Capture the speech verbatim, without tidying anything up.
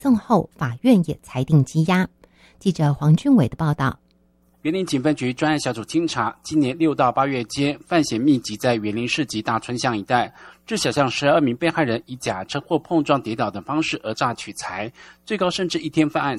赠后法院也裁定羁押。记者黄俊伟的报道。 员林警分局专案小组经查，今年六到八月间，犯嫌密集在员林市及大春巷一带，至少向十二名被害人以假车祸碰撞、跌倒等方式讹诈取财，最高甚至一天犯案